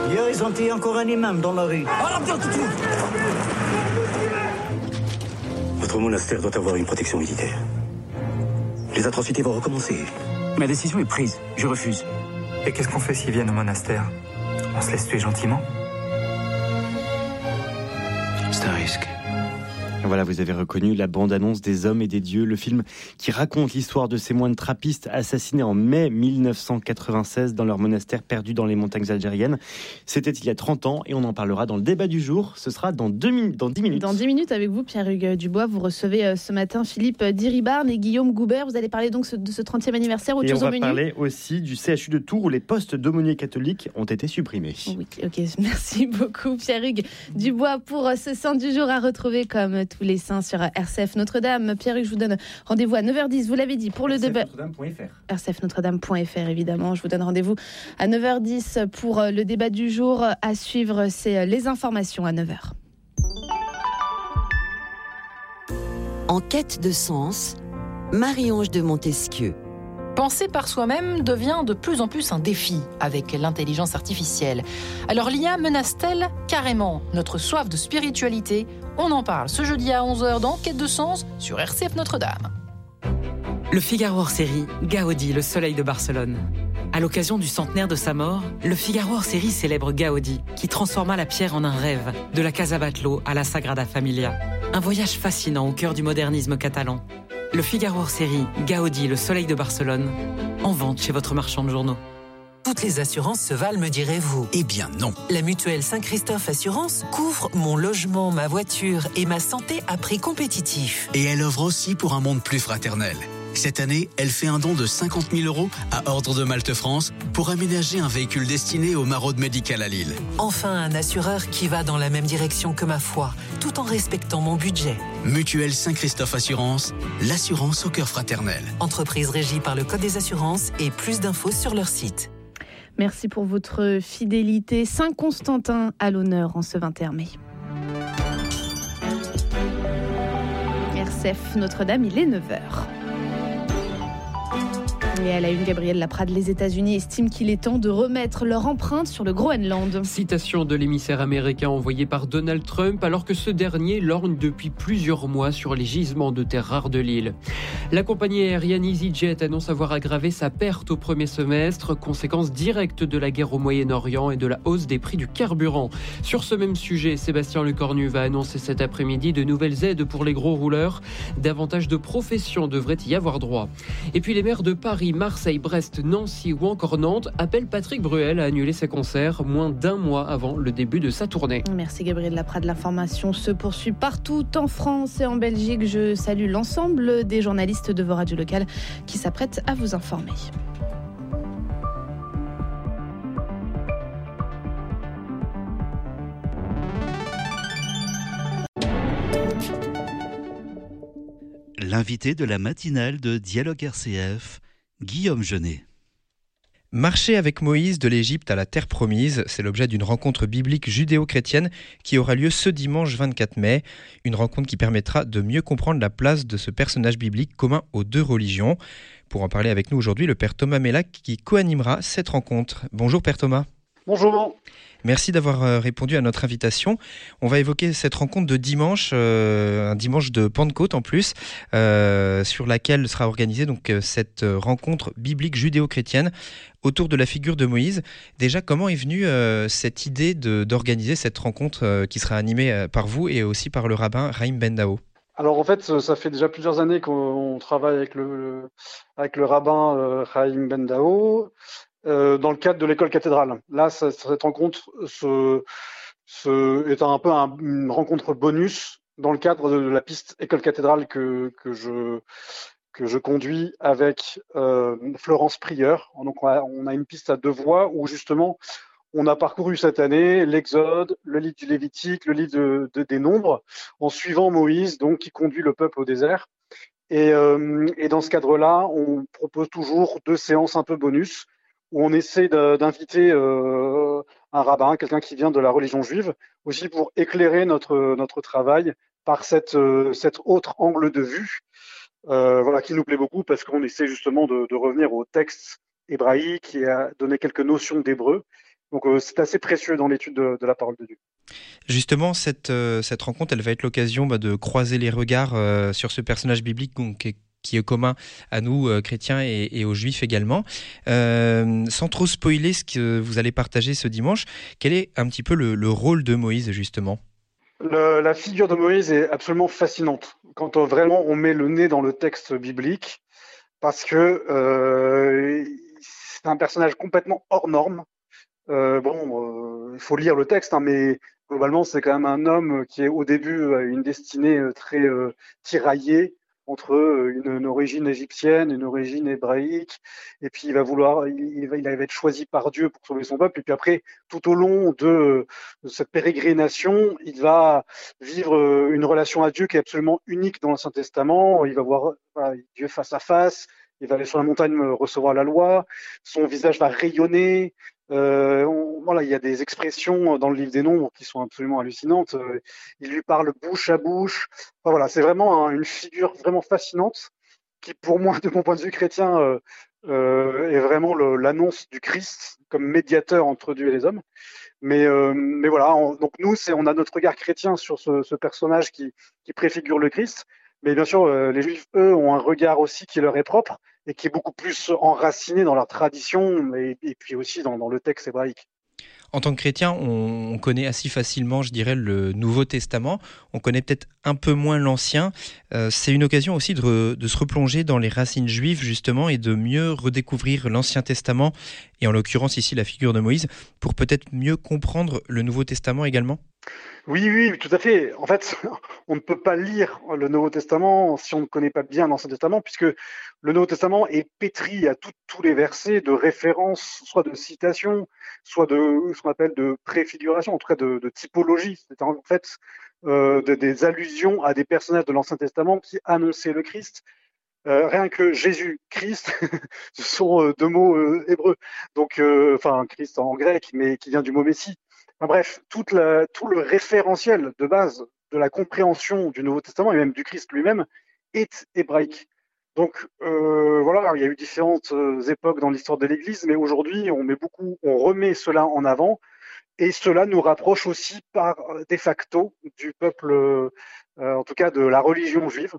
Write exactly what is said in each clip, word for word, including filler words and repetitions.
Hier, ils ont tué encore un imam dans la rue. Votre monastère doit avoir une protection militaire. Les atrocités vont recommencer. Ma décision est prise. Je refuse. Et qu'est-ce qu'on fait s'ils viennent au monastère? On se laisse tuer gentiment? C'est un risque. Voilà, vous avez reconnu la bande-annonce des Hommes et des Dieux, le film qui raconte l'histoire de ces moines trappistes assassinés en mai mille neuf cent quatre-vingt-seize dans leur monastère perdu dans les montagnes algériennes. C'était il y a trente ans et on en parlera dans le débat du jour. Ce sera dans, deux min- dans dix minutes. Dans dix minutes avec vous, Pierre-Hugues Dubois. Vous recevez ce matin Philippe Diribarne et Guillaume Goubert. Vous allez parler donc de ce trentième anniversaire. Autre et chose on au va menu. parler aussi du C H U de Tours où les postes d'aumôniers catholiques ont été supprimés. Oui, ok, merci beaucoup Pierre-Hugues Dubois pour ce Saint du jour à retrouver comme tous les saints sur R C F Notre-Dame. Pierre-Hugues, je vous donne rendez-vous à neuf heures dix, vous l'avez dit, pour le débat. r c f notre dame point f r. r c f notre dame point f r, évidemment. Je vous donne rendez-vous à neuf heures dix pour le débat du jour. À suivre, c'est les informations à neuf heures. En quête de sens, Marie-Ange de Montesquieu. Penser par soi-même devient de plus en plus un défi avec l'intelligence artificielle. Alors l'I A menace-t-elle carrément notre soif de spiritualité? On en parle ce jeudi à onze heures dans Quête de sens sur R C F Notre-Dame. Le Figaro hors série, Gaudi, le soleil de Barcelone. À l'occasion du centenaire de sa mort, le Figaro hors série célèbre Gaudi, qui transforma la pierre en un rêve, de la Casa Batlló à la Sagrada Familia. Un voyage fascinant au cœur du modernisme catalan. Le Figaro hors série, Gaudi, le soleil de Barcelone, en vente chez votre marchand de journaux. Toutes les assurances se valent, me direz-vous? Eh bien non. La mutuelle Saint-Christophe Assurance couvre mon logement, ma voiture et ma santé à prix compétitif. Et elle offre aussi pour un monde plus fraternel. Cette année, elle fait un don de cinquante mille euros à Ordre de Malte France pour aménager un véhicule destiné aux maraudes médicales à Lille. Enfin, un assureur qui va dans la même direction que ma foi, tout en respectant mon budget. Mutuelle Saint-Christophe Assurance, l'assurance au cœur fraternel. Entreprise régie par le Code des assurances et plus d'infos sur leur site. Merci pour votre fidélité. Saint-Constantin à l'honneur en ce vingt et un mai. R C F Notre-Dame, il est neuf heures. Et à la une, Gabriel Laprade, les États-Unis estiment qu'il est temps de remettre leur empreinte sur le Groenland. Citation de l'émissaire américain envoyé par Donald Trump alors que ce dernier lorgne depuis plusieurs mois sur les gisements de terres rares de l'île. La compagnie aérienne EasyJet annonce avoir aggravé sa perte au premier semestre, conséquence directe de la guerre au Moyen-Orient et de la hausse des prix du carburant. Sur ce même sujet, Sébastien Lecornu va annoncer cet après-midi de nouvelles aides pour les gros rouleurs. Davantage de professions devraient y avoir droit. Et puis les maires de Paris, Marseille, Brest, Nancy ou encore Nantes appellent Patrick Bruel à annuler ses concerts moins d'un mois avant le début de sa tournée. Merci Gabriel Laprade. L'information se poursuit partout en France et en Belgique. Je salue l'ensemble des journalistes de vos radios locales qui s'apprêtent à vous informer. L'invité de la matinale de Dialogue R C F, Guillaume Jeunet. Marcher avec Moïse de l'Égypte à la terre promise, c'est l'objet d'une rencontre biblique judéo-chrétienne qui aura lieu ce dimanche vingt-quatre mai. Une rencontre qui permettra de mieux comprendre la place de ce personnage biblique commun aux deux religions. Pour en parler avec nous aujourd'hui, le père Thomas Mellac qui co-animera cette rencontre. Bonjour père Thomas. Bonjour. Merci d'avoir répondu à notre invitation. On va évoquer cette rencontre de dimanche, euh, un dimanche de Pentecôte en plus, euh, sur laquelle sera organisée donc cette rencontre biblique judéo-chrétienne autour de la figure de Moïse. Déjà, comment est venue euh, cette idée de, d'organiser cette rencontre euh, qui sera animée euh, par vous et aussi par le rabbin Raïm Ben Dao? Alors en fait, ça fait déjà plusieurs années qu'on travaille avec le, avec le rabbin euh, Raïm Ben Dao. Euh, dans le cadre de l'école cathédrale. Là, ça, cette rencontre ce, ce, est un peu un, une rencontre bonus dans le cadre de la piste école cathédrale que, que, je, que je conduis avec euh, Florence Prieur. Donc, on a, on a une piste à deux voies où justement on a parcouru cette année l'Exode, le livre du Lévitique, le livre de, de, des Nombres, en suivant Moïse, donc qui conduit le peuple au désert. Et, euh, et dans ce cadre-là, on propose toujours deux séances un peu bonus, où on essaie de, d'inviter euh, un rabbin, quelqu'un qui vient de la religion juive, aussi pour éclairer notre notre travail par cette euh, cet autre angle de vue, euh, voilà, qui nous plaît beaucoup parce qu'on essaie justement de, de revenir au texte hébraïque et à donner quelques notions d'hébreu Donc euh, c'est assez précieux dans l'étude de, de la parole de Dieu. Justement, cette, euh, cette rencontre, elle va être l'occasion bah, de croiser les regards euh, sur ce personnage biblique donc, qui, est, qui est commun à nous, euh, chrétiens, et, et aux juifs également. Euh, sans trop spoiler ce que vous allez partager ce dimanche, quel est un petit peu le, le rôle de Moïse, justement ? Le, la figure de Moïse est absolument fascinante quand on, vraiment on met le nez dans le texte biblique, parce que euh, c'est un personnage complètement hors norme. Euh, bon, il euh, faut lire le texte, hein, mais globalement, c'est quand même un homme qui est au début à une destinée très euh, tiraillée entre une, une origine égyptienne, une origine hébraïque, et puis il va vouloir, il, il, va, il va être choisi par Dieu pour sauver son peuple, et puis après, tout au long de, de cette pérégrination, il va vivre une relation à Dieu qui est absolument unique dans l'Ancien Testament. Il va voir voilà, Dieu face à face, il va aller sur la montagne recevoir la loi, son visage va rayonner. Euh, on, voilà, il y a des expressions dans le livre des Nombres qui sont absolument hallucinantes. Euh, il lui parle bouche à bouche. Enfin, voilà, c'est vraiment un, une figure vraiment fascinante qui, pour moi, de mon point de vue chrétien, euh, euh, est vraiment le, l'annonce du Christ comme médiateur entre Dieu et les hommes. Mais, euh, mais voilà, on, donc nous, c'est, on a notre regard chrétien sur ce, ce personnage qui, qui préfigure le Christ. Mais bien sûr, euh, les Juifs, eux, ont un regard aussi qui leur est propre et qui est beaucoup plus enraciné dans leur tradition et, et puis aussi dans, dans le texte hébraïque. En tant que chrétien, on, on connaît assez facilement, je dirais, le Nouveau Testament. On connaît peut-être un peu moins l'Ancien. Euh, c'est une occasion aussi de, re, de se replonger dans les racines juives, justement, et de mieux redécouvrir l'Ancien Testament, et en l'occurrence ici la figure de Moïse, pour peut-être mieux comprendre le Nouveau Testament également. Oui, oui, tout à fait. En fait, on ne peut pas lire le Nouveau Testament si on ne connaît pas bien l'Ancien Testament, puisque le Nouveau Testament est pétri à tout, tous les versets de références, soit de citations, soit de ce qu'on appelle de préfiguration, en tout cas de, de typologie. C'est en fait euh, de, des allusions à des personnages de l'Ancien Testament qui annonçaient le Christ. Euh, rien que Jésus-Christ, ce sont euh, deux mots euh, hébreux, donc euh, enfin Christ en grec, mais qui vient du mot Messie. Enfin, bref, toute la, tout le référentiel de base de la compréhension du Nouveau Testament et même du Christ lui-même est hébraïque. Donc euh, voilà, il y a eu différentes euh, époques dans l'histoire de l'Église, mais aujourd'hui on met beaucoup, on remet cela en avant et cela nous rapproche aussi par de facto du peuple, euh, en tout cas de la religion juive,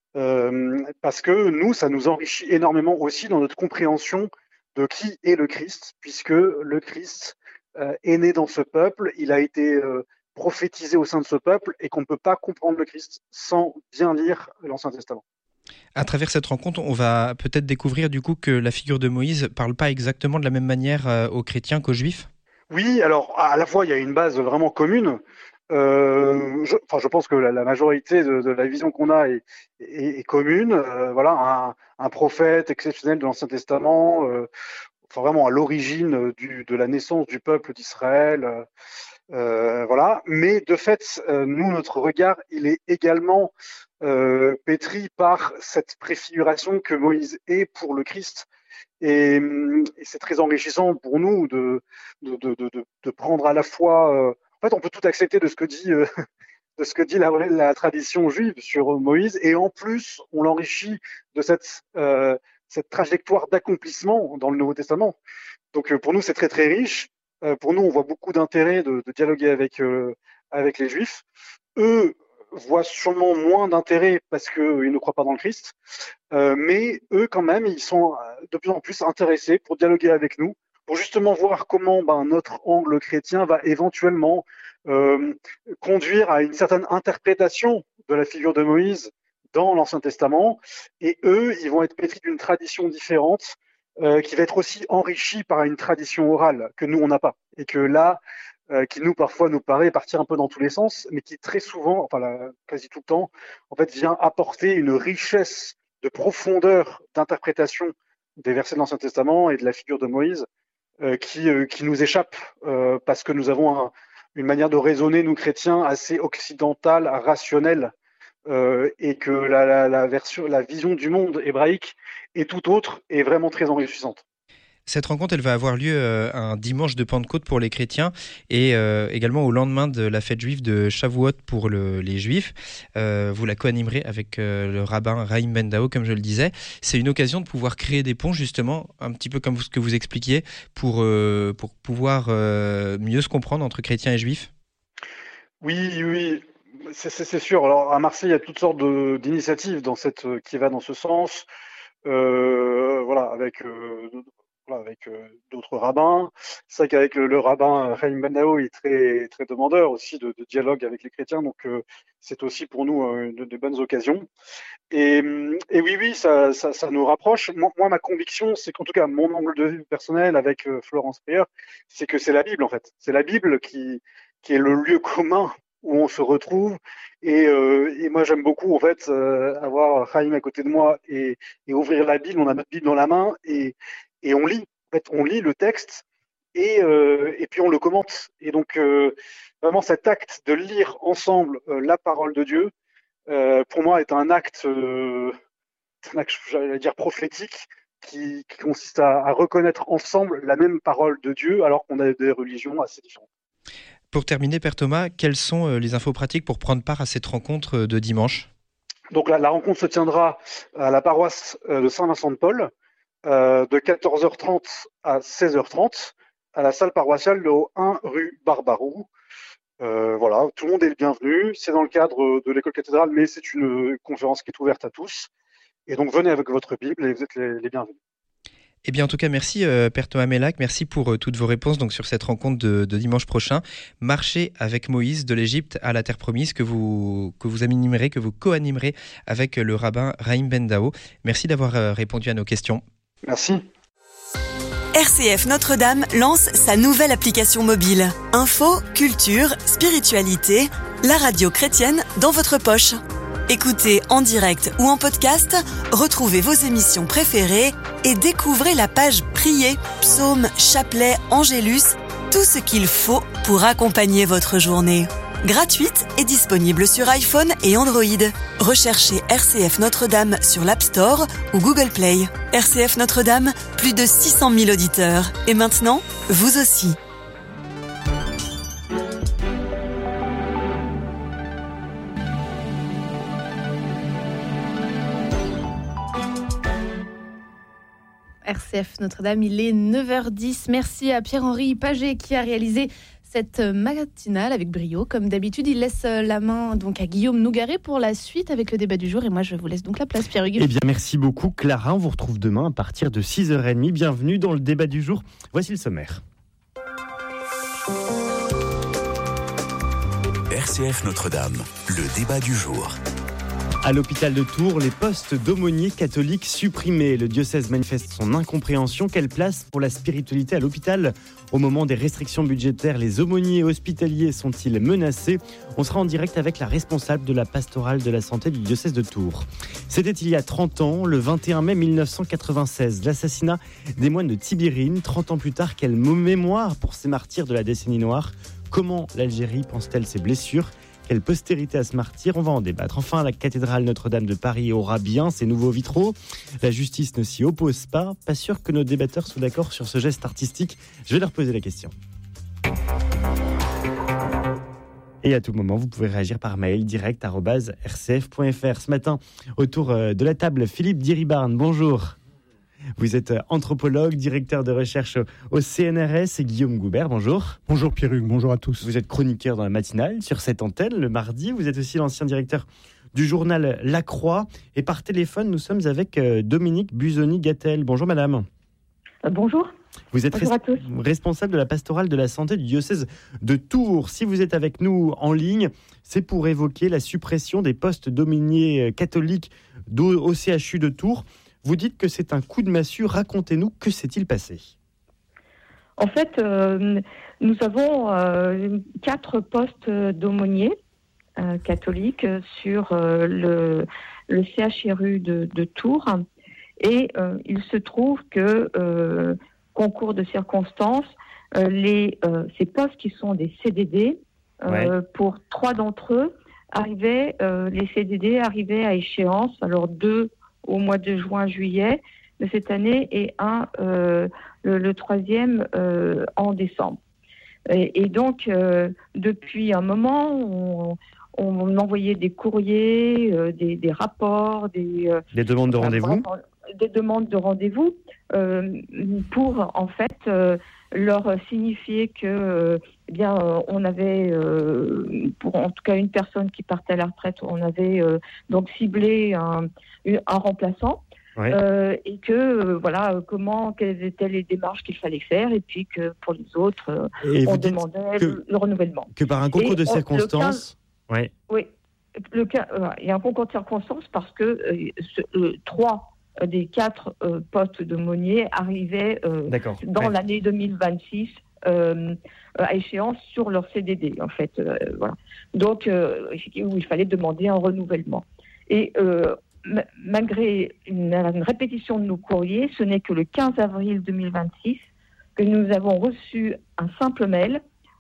euh, parce que nous, ça nous enrichit énormément aussi dans notre compréhension de qui est le Christ, puisque le Christ Euh, est né dans ce peuple, il a été euh, prophétisé au sein de ce peuple et qu'on ne peut pas comprendre le Christ sans bien lire l'Ancien Testament. À travers cette rencontre, on va peut-être découvrir du coup que la figure de Moïse ne parle pas exactement de la même manière euh, aux chrétiens qu'aux juifs. Oui, alors à la fois il y a une base vraiment commune. Euh, je, enfin, je pense que la, la majorité de, de la vision qu'on a est, est, est commune. Euh, voilà, un, un prophète exceptionnel de l'Ancien Testament. Euh, Enfin, vraiment à l'origine du, de la naissance du peuple d'Israël, euh, voilà. Mais de fait, euh, nous, notre regard, il est également euh, pétri par cette préfiguration que Moïse est pour le Christ. Et, et c'est très enrichissant pour nous de, de, de, de, de prendre à la fois. Euh, en fait, on peut tout accepter de ce que dit, euh, de ce que dit la, la tradition juive sur Moïse, et en plus, on l'enrichit de cette euh, cette trajectoire d'accomplissement dans le Nouveau Testament. Donc pour nous, c'est très très riche. Pour nous, on voit beaucoup d'intérêt de, de dialoguer avec, euh, avec les Juifs. Eux voient sûrement moins d'intérêt parce qu'ils ne croient pas dans le Christ. Euh, mais eux, quand même, ils sont de plus en plus intéressés pour dialoguer avec nous, pour justement voir comment ben, notre angle chrétien va éventuellement euh, conduire à une certaine interprétation de la figure de Moïse dans l'Ancien Testament, et eux, ils vont être pétris d'une tradition différente, euh, qui va être aussi enrichie par une tradition orale que nous, on n'a pas, et que là, euh, qui nous, parfois, nous paraît partir un peu dans tous les sens, mais qui très souvent, enfin là, quasi tout le temps, en fait, vient apporter une richesse de profondeur d'interprétation des versets de l'Ancien Testament et de la figure de Moïse, euh, qui, euh, qui nous échappe, euh, parce que nous avons un, une manière de raisonner, nous chrétiens, assez occidentale, rationnelle, Euh, et que la, la, la, version, la vision du monde hébraïque est tout autre et vraiment très enrichissante. Cette rencontre, elle va avoir lieu euh, un dimanche de Pentecôte pour les chrétiens et euh, également au lendemain de la fête juive de Shavuot pour le, les juifs. Euh, vous la co-animerez avec euh, le rabbin Raïm Bendao, comme je le disais. C'est une occasion de pouvoir créer des ponts, justement, un petit peu comme ce que vous expliquiez, pour, euh, pour pouvoir euh, mieux se comprendre entre chrétiens et juifs. Oui, oui, c'est, c'est, c'est sûr. Alors à Marseille, il y a toutes sortes de, d'initiatives dans cette, qui va dans ce sens. Euh, voilà, avec... Euh, avec euh, d'autres rabbins. C'est vrai qu'avec le, le rabbin Raïm Bendao, il est très, très demandeur aussi de, de dialogue avec les chrétiens, donc euh, c'est aussi pour nous euh, de, de bonnes occasions. Et, et oui, oui, ça, ça, ça nous rapproche. Moi, moi, ma conviction, c'est qu'en tout cas, mon angle de vue personnel avec euh, Florence Prieur, c'est que c'est la Bible, en fait. C'est la Bible qui, qui est le lieu commun où on se retrouve. Et, euh, et moi, j'aime beaucoup, en fait, euh, avoir Raïm à côté de moi et, et ouvrir la Bible. On a notre Bible dans la main et Et on lit, en fait, on lit le texte et, euh, et puis on le commente. Et donc, euh, vraiment, cet acte de lire ensemble euh, la parole de Dieu, euh, pour moi, est un acte, euh, un acte, j'allais dire, prophétique, qui, qui consiste à, à reconnaître ensemble la même parole de Dieu, alors qu'on a des religions assez différentes. Pour terminer, Père Thomas, quelles sont les infos pratiques pour prendre part à cette rencontre de dimanche ? Donc, la, la rencontre se tiendra à la paroisse de Saint-Vincent-de-Paul, Euh, de quatorze heures trente à seize heures trente à la salle paroissiale au un rue Barbaroux. Euh, voilà, tout le monde est le bienvenu. C'est dans le cadre de l'école cathédrale, mais c'est une conférence qui est ouverte à tous. Et donc venez avec votre Bible et vous êtes les, les bienvenus. Eh bien, en tout cas, merci euh, Père Thomas Mellac, merci pour euh, toutes vos réponses donc, sur cette rencontre de, de dimanche prochain. Marcher avec Moïse de l'Égypte à la Terre Promise que vous, que vous animerez, que vous co-animerez avec le rabbin Raïm Bendao. Merci d'avoir euh, répondu à nos questions. Merci. R C F Notre-Dame lance sa nouvelle application mobile. Info, culture, spiritualité, la radio chrétienne dans votre poche. Écoutez en direct ou en podcast, retrouvez vos émissions préférées et découvrez la page Prier, psaumes, chapelets, angélus, tout ce qu'il faut pour accompagner votre journée. Gratuite et disponible sur iPhone et Android. Recherchez R C F Notre-Dame sur l'App Store ou Google Play. R C F Notre-Dame, plus de six cent mille auditeurs. Et maintenant, vous aussi. R C F Notre-Dame, il est neuf heures dix. Merci à Pierre-Henri Paget qui a réalisé cette matinale avec brio. Comme d'habitude, il laisse la main donc à Guillaume Nougaret pour la suite avec le débat du jour. Et moi, je vous laisse donc la place, Pierre-Hugues. Eh bien, merci beaucoup, Clara. On vous retrouve demain à partir de six heures trente. Bienvenue dans le débat du jour. Voici le sommaire. R C F Notre-Dame, le débat du jour. À l'hôpital de Tours, les postes d'aumôniers catholiques supprimés. Le diocèse manifeste son incompréhension. Quelle place pour la spiritualité à l'hôpital ? Au moment des restrictions budgétaires, les aumôniers hospitaliers sont-ils menacés ? On sera en direct avec la responsable de la pastorale de la santé du diocèse de Tours. C'était il y a trente ans, le vingt et un mai mille neuf cent quatre-vingt-seize, l'assassinat des moines de Tibérine. trente ans plus tard, quelle mémoire pour ces martyrs de la décennie noire ? Comment l'Algérie pense-t-elle ses blessures ? Quelle postérité à ce martyr ? On va en débattre. Enfin, la cathédrale Notre-Dame de Paris aura bien ses nouveaux vitraux. La justice ne s'y oppose pas. Pas sûr que nos débatteurs soient d'accord sur ce geste artistique. Je vais leur poser la question. Et à tout moment, vous pouvez réagir par mail direct arobase r c f point f r. Ce matin, autour de la table, Philippe Diribarne, bonjour. Vous êtes anthropologue, directeur de recherche au C N R S, et Guillaume Goubert, bonjour. Bonjour Pierre-Hugues, bonjour à tous. Vous êtes chroniqueur dans la matinale sur cette antenne le mardi. Vous êtes aussi l'ancien directeur du journal La Croix. Et par téléphone, nous sommes avec Dominique Busoni-Gattel. Bonjour madame. Euh, bonjour. Vous êtes bonjour res- responsable de la pastorale de la santé du diocèse de Tours. Si vous êtes avec nous en ligne, c'est pour évoquer la suppression des postes d'aumôniers catholiques au C H U de Tours. Vous dites que c'est un coup de massue. Racontez-nous, que s'est-il passé ? En fait, euh, nous avons euh, quatre postes d'aumôniers euh, catholiques sur euh, le, le C H R U de, de Tours. Et euh, il se trouve que, euh, concours de circonstances, euh, les, euh, ces postes qui sont des C D D, euh, ouais. pour trois d'entre eux, arrivaient, euh, les C D D arrivaient à échéance, alors deux au mois de juin-juillet de cette année et un euh, le, le troisième euh, en décembre. Et, et donc, euh, depuis un moment, on, on envoyait des courriers, euh, des, des rapports, des, euh, des demandes de rendez-vous. Des demandes de rendez-vous euh, pour en fait euh, leur signifier que euh, eh bien euh, on avait euh, pour en tout cas une personne qui partait à la retraite, on avait euh, donc ciblé un, un remplaçant. Ouais. Euh, et que euh, voilà comment quelles étaient les démarches qu'il fallait faire et puis que pour les autres euh, on demandait le, le renouvellement. Que par un concours et de on, circonstances. quinze, ouais. Oui. Le cas, euh, il y a un concours de circonstances parce que euh, ce, euh, trois des quatre euh, postes d'aumônier arrivaient euh, dans ouais. l'année deux mille vingt-six euh, à échéance sur leur C D D en fait. Euh, voilà. Donc euh, où il fallait demander un renouvellement. Et euh, m- malgré une, une répétition de nos courriers, ce n'est que le quinze avril deux mille vingt-six que nous avons reçu un simple mail